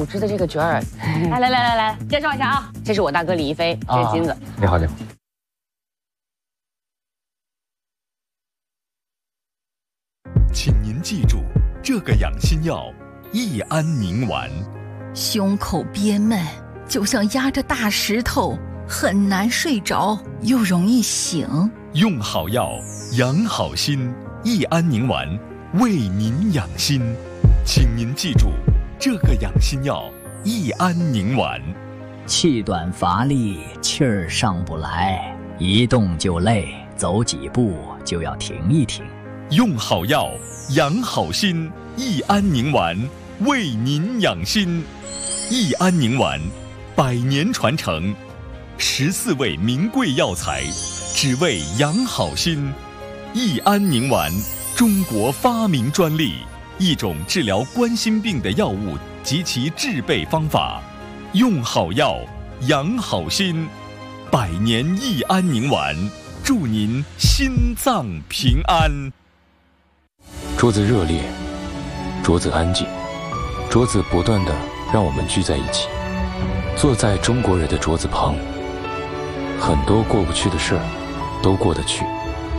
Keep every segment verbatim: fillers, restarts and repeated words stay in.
组织的这个角儿。 来来来来来，介绍一下啊， 这是我大哥李一飞，这是金子。 你好，你好。 请您记住这个养心药益安宁丸。 胸口憋闷，就像压着大石头，很难睡着，又容易醒。 用好药，养好心，益安宁丸为您养心。请您记住这个养心药益安宁丸。 气短乏力，气儿上不来，一动就累，走几步就要停一停。 用好药，养好心，益安宁丸为您养心。益安宁丸，百年传承，十四味名贵药材，只为养好心。益安宁丸，中国发明专利，一种治疗冠心病的药物及其制备方法。用好药，养好心，百年益安宁丸，祝您心脏平安。 桌子热烈，桌子安静，桌子不断地让我们聚在一起，坐在中国人的桌子旁，很多过不去的事儿都过得去。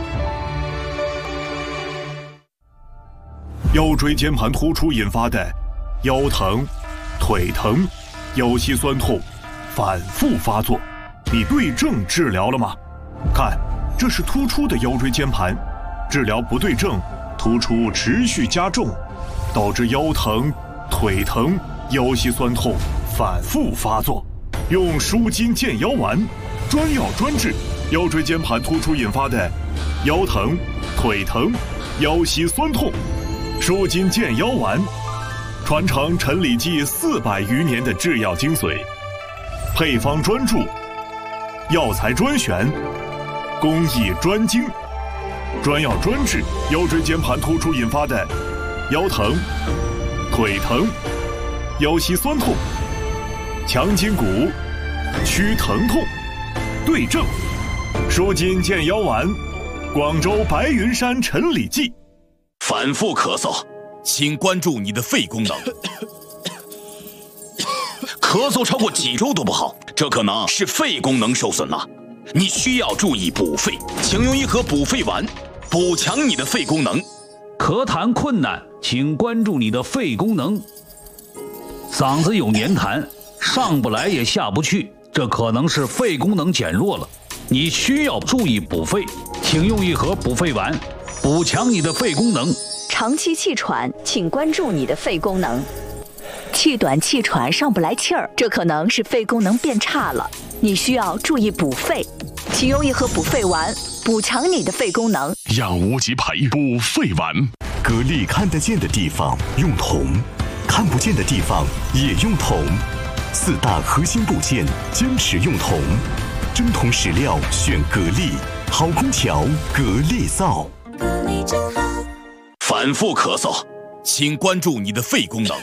腰椎间盘突出引发的腰疼、腿疼、腰膝酸痛反复发作，你对症治疗了吗？看，这是突出的腰椎间盘，治疗不对症，突出持续加重，导致腰疼、腿疼、腰膝酸痛反复发作。用舒筋健腰丸，专药专治腰椎间盘突出引发的腰疼、腿疼、腰膝酸痛。舒筋健腰丸，传承陈李济四百余年的制药精髓，配方专注，药材专选，工艺专精。专药专治腰椎间盘突出引发的腰疼、腿疼、腰膝酸痛，强筋骨，祛疼痛，对症。舒筋健腰丸，广州白云山陈李济。 反复咳嗽，请关注你的肺功能。咳嗽超过几周都不好，这可能是肺功能受损了。你需要注意补肺，请用一盒补肺丸，补强你的肺功能。 咳痰困难，请关注你的肺功能。嗓子有黏痰，上不来也下不去，这可能是肺功能减弱了。你需要注意补肺，请用一盒补肺丸，补强你的肺功能。 长期气喘，请关注你的肺功能。气短气喘上不来气儿，这可能是肺功能变差了，你需要注意补肺，请用一盒补肺丸，补强你的肺功能。 养无极培补肺丸，蛤蜊看得见的地方用铜，看不见的地方也用铜，四大核心部件坚持用铜，真铜实料选蛤蜊，好空调蛤蜊皂。 反复咳嗽，请关注你的肺功能。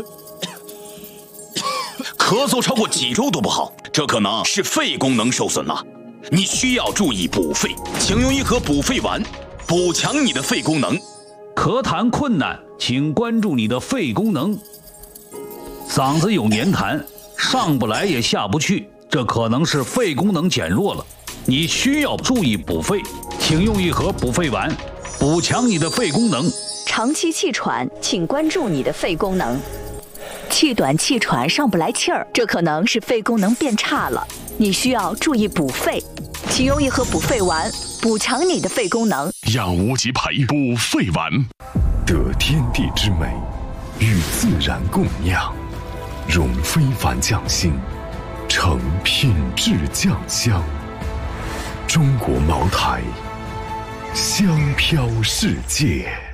咳嗽超过几周都不好，这可能是肺功能受损了。你需要注意补肺，请用一盒补肺丸，补强你的肺功能。 咳痰困难，请关注你的肺功能。嗓子有黏痰，上不来也下不去，这可能是肺功能减弱了。你需要注意补肺，请用一盒补肺丸，补强你的肺功能。 长期气喘，请关注你的肺功能。气短气喘上不来气儿，这可能是肺功能变差了，你需要注意补肺，请用一盒补肺丸，补强你的肺功能。 养无极培补肺丸， 得天地之美，与自然共酿，融非凡匠心，成品质酱香。中国茅台，香飘世界。